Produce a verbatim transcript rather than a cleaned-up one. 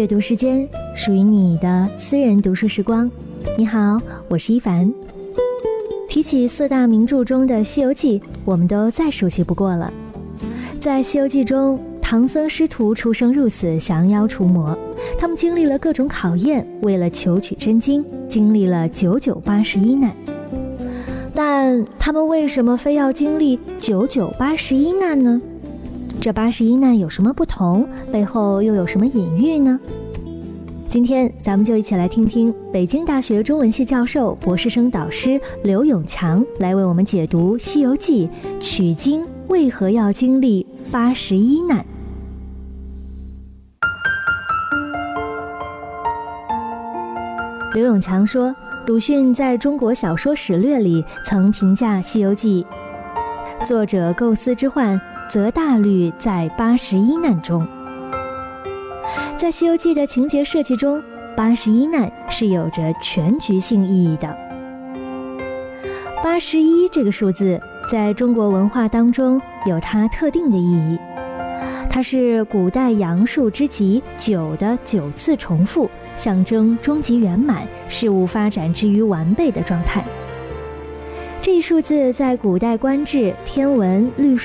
阅读时间，属于你的私人读书时光。你好，我是一凡。提起四大名著中的《西游记》，我们都再熟悉不过了。在《西游记》中，唐僧师徒出生入死，降妖除魔，他们经历了各种考验，为了求取真经，经历了九九八十一难。但他们为什么非要经历九九八十一难呢？这八十一难有什么不同？背后又有什么隐喻呢？今天咱们就一起来听听北京大学中文系教授、博士生导师刘永强来为我们解读《西游记》取经为何要经历八十一难。刘永强说，鲁迅在中国小说史略里曾评价《西游记》，作者构思之患则大虑在八十一难中。在《西游记》的情节设计中，八十一难是有着全局性意义的。八十一这个数字在中国文化当中有它特定的意义，它是古代阳数之极九的九次重复，象征终极圆满，事物发展至于完备的状态。这一数字在古代官制、天文、律